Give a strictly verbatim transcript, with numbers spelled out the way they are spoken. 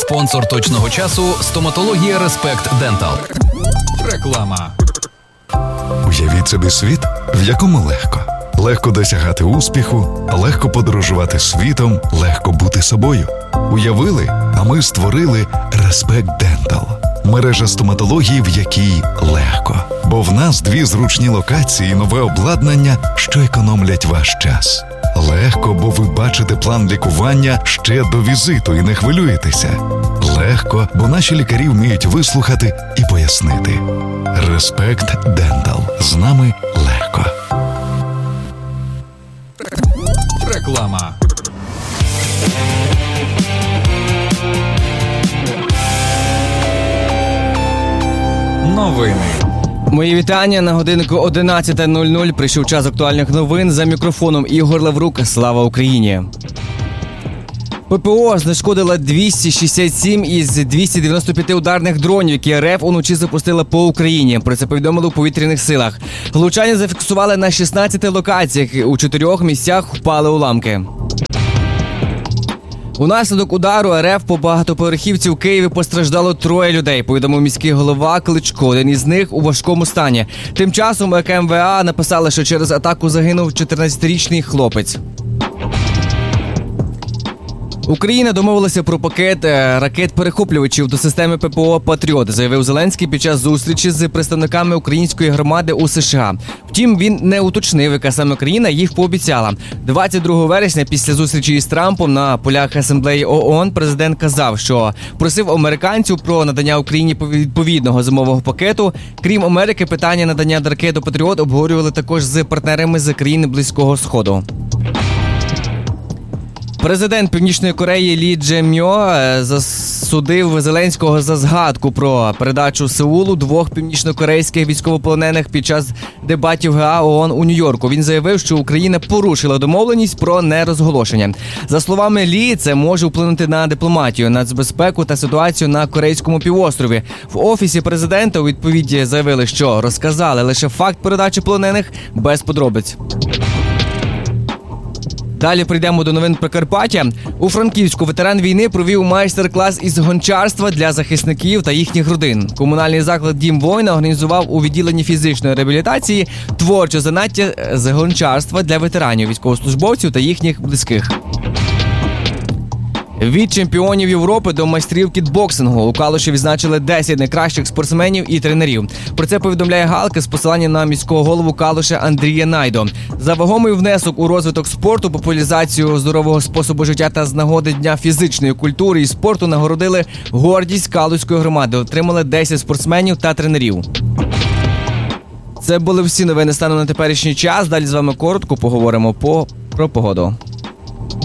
Спонсор точного часу – стоматологія Респект Дентал. Реклама. Уявіть собі світ, в якому легко. Легко досягати успіху, легко подорожувати світом, легко бути собою. Уявили, а ми створили Респект Дентал. Мережа стоматології, в якій легко. Бо в нас дві зручні локації і нове обладнання, що економлять ваш час. Легко, бо ви бачите план лікування ще до візиту і не хвилюєтеся. Легко, бо наші лікарі вміють вислухати і пояснити. Респект Дентал. З нами легко. Реклама. Новини. Мої вітання. На годинку одинадцята нуль нуль прийшов час актуальних новин. За мікрофоном Ігор Лаврук. Слава Україні! ППО знешкодила двісті шістдесят сім із двохсот дев'яноста п'яти ударних дронів, які РФ уночі запустила по Україні. Про це повідомили у повітряних силах. Влучання зафіксували на шістнадцяти локаціях. У чотирьох місцях впали уламки. Унаслідок удару РФ по багатоповерхівці в Києві постраждало троє людей, повідомив міський голова Кличко. Один із них у важкому стані. Тим часом ЕКМВА написали, що через атаку загинув чотирнадцятирічний хлопець. Україна домовилася про пакет ракет-перехоплювачів до системи ППО «Патріот», заявив Зеленський під час зустрічі з представниками української громади у США. Втім, він не уточнив, яка саме країна їх пообіцяла. двадцять другого вересня після зустрічі із Трампом на полях Асамблеї ООН президент казав, що просив американців про надання Україні відповідного зимового пакету. Крім Америки, питання надання ракет «Патріот» обговорювали також з партнерами з країн Близького Сходу. Президент Північної Кореї Лі Дже-мьо засудив Зеленського за згадку про передачу Сеулу двох північнокорейських військовополонених під час дебатів ГА ООН у Нью-Йорку. Він заявив, що Україна порушила домовленість про нерозголошення. За словами Лі, це може вплинути на дипломатію, нацбезпеку та ситуацію на Корейському півострові. В Офісі президента у відповіді заявили, що розказали лише факт передачі полонених без подробиць. Далі прийдемо до новин Прикарпаття. У Франківську ветеран війни провів майстер-клас із гончарства для захисників та їхніх родин. Комунальний заклад «Дім воїна» організував у відділенні фізичної реабілітації творче заняття з гончарства для ветеранів, військовослужбовців та їхніх близьких. Від чемпіонів Європи до майстрів кікбоксингу у Калуші відзначили десять найкращих спортсменів і тренерів. Про це повідомляє Галка з посиланням на міського голову Калуша Андрія Найдо. За вагомий внесок у розвиток спорту, популяризацію здорового способу життя та з нагоди Дня фізичної культури і спорту нагородили гордість Калуської громади. Отримали десять спортсменів та тренерів. Це були всі новини станом на теперішній час. Далі з вами коротко поговоримо по, про погоду.